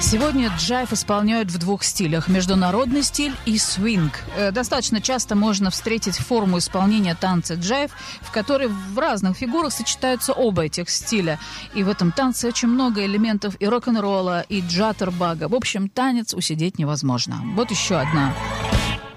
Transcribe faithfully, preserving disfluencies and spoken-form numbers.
Сегодня джайв исполняют в двух стилях – международный стиль и свинг. Достаточно часто можно встретить форму исполнения танца джайв, в которой в разных фигурах сочетаются оба этих стиля. И в этом танце очень много элементов и рок-н-ролла, и джаттербага. В общем, танец усидеть невозможно. Вот еще одна